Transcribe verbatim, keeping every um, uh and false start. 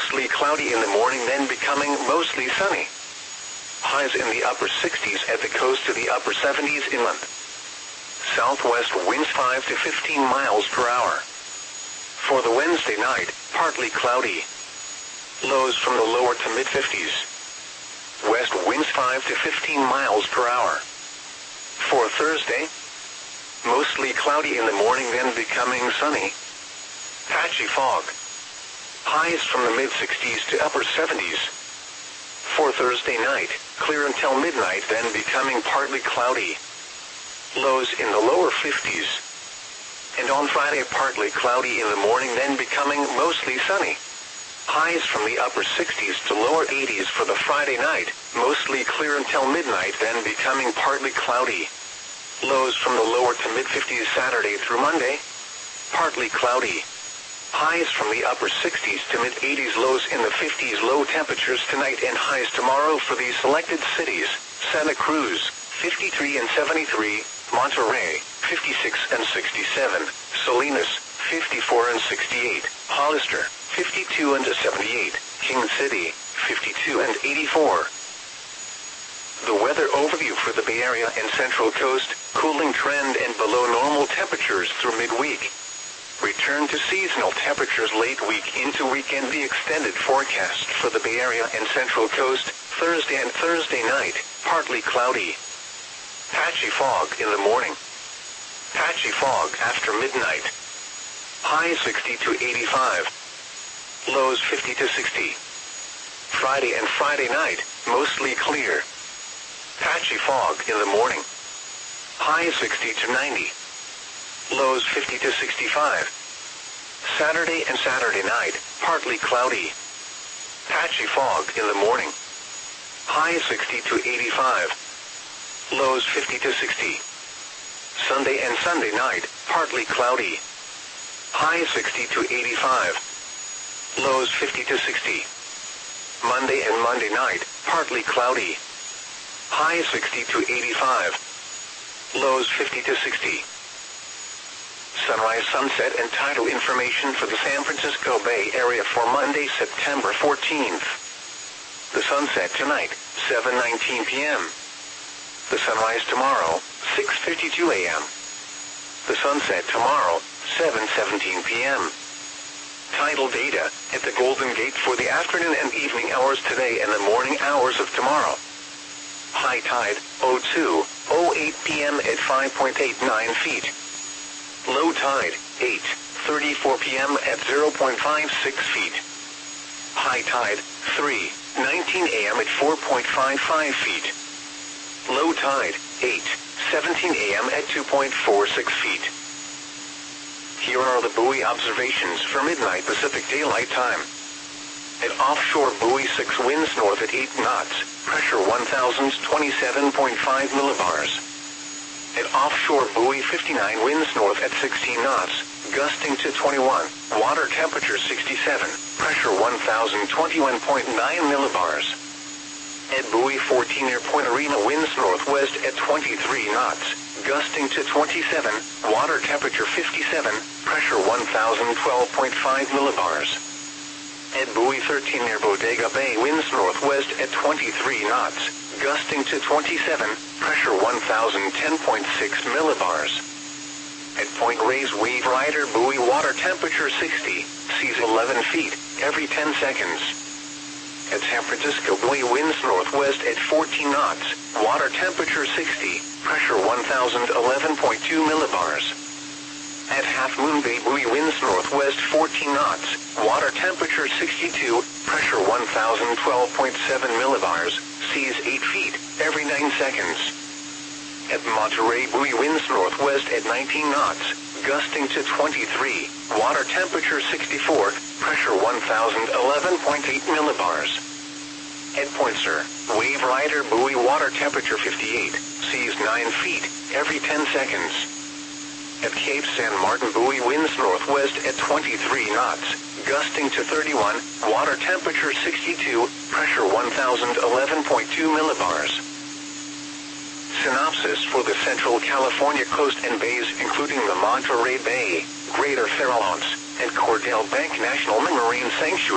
mostly cloudy in the morning, then becoming mostly sunny. Highs in the upper sixties at the coast to the upper seventies inland. Southwest winds five to fifteen miles per hour. For the Wednesday night, partly cloudy. Lows from the lower to mid-fifties. West winds five to fifteen miles per hour. For Thursday, mostly cloudy in the morning, then becoming sunny. Patchy fog. Highs from the mid-sixties to upper seventies. For Thursday night, clear until midnight, then becoming partly cloudy. Lows in the lower fifties. And on Friday, partly cloudy in the morning, then becoming mostly sunny. Highs from the upper sixties to lower eighties for the Friday night, mostly clear until midnight, then becoming partly cloudy. Lows from the lower to mid-fifties Saturday through Monday, partly cloudy. Highs from the upper sixties to mid-eighties, lows in the fifties. Low temperatures tonight and highs tomorrow for these selected cities: Santa Cruz, fifty-three and seventy-three, Monterey, fifty-six and sixty-seven, Salinas, fifty-four and sixty-eight, Hollister, fifty-two and seventy-eight, King City, fifty-two and eighty-four. The weather overview for the Bay Area and Central Coast: cooling trend and below normal temperatures through midweek. Return to seasonal temperatures late week into weekend. The extended forecast for the Bay Area and Central Coast: Thursday and Thursday night, partly cloudy. Patchy fog in the morning. Patchy fog after midnight. High sixty to eighty-five. Lows fifty to sixty. Friday and Friday night, mostly clear. Patchy fog in the morning. High sixty to ninety. Lows fifty to sixty-five. Saturday and Saturday night, partly cloudy. Patchy fog in the morning. High sixty to eighty-five. Lows fifty to sixty. Sunday and Sunday night, partly cloudy. High sixty to eighty-five. Lows fifty to sixty. Monday and Monday night, partly cloudy. High sixty to eighty-five. Lows fifty to sixty. Sunrise, sunset, and tidal information for the San Francisco Bay Area for Monday, September fourteenth. The sunset tonight, seven nineteen p m The sunrise tomorrow, six fifty-two a m The sunset tomorrow, seven seventeen p m Tidal data at the Golden Gate for the afternoon and evening hours today and the morning hours of tomorrow. High tide, oh two oh eight p m at five point eight nine feet. Low tide, eight thirty-four p m at zero point five six feet. High tide, three nineteen a m at four point five five feet. Low tide, eight seventeen a m at two point four six feet. Here are the buoy observations for midnight Pacific Daylight Time. At offshore buoy six, winds north at eight knots, pressure one thousand twenty-seven point five millibars. At offshore buoy fifty-nine, winds north at sixteen knots, gusting to twenty-one, water temperature sixty-seven, pressure one thousand twenty-one point nine millibars. At buoy fourteen, near Point Arena, winds northwest at twenty-three knots, gusting to twenty-seven, water temperature fifty-seven, pressure one thousand twelve point five millibars. At buoy thirteen, near Bodega Bay, winds northwest at twenty-three knots, gusting to twenty-seven, pressure one thousand ten point six millibars. At Point Reyes, Wave Rider buoy, water temperature sixty, seas eleven feet, every ten seconds. At San Francisco buoy, winds northwest at fourteen knots, water temperature sixty, pressure one thousand eleven point two millibars. At Half Moon Bay buoy, winds northwest fourteen knots, water temperature sixty-two, pressure one thousand twelve point seven millibars, seas eight feet, every nine seconds. At Monterey buoy, winds northwest at nineteen knots, gusting to twenty-three, water temperature sixty-four, pressure one thousand eleven point eight millibars. At Point Sur, Wave Rider buoy, water temperature fifty-eight, seas nine feet, every ten seconds. At Cape San Martin buoy, winds northwest at twenty-three knots, gusting to thirty-one, water temperature sixty-two, pressure one thousand eleven point two millibars. Synopsis for the Central California coast and bays, including the Monterey Bay, Greater Farallones, and Cordell Bank National Marine Sanctuary.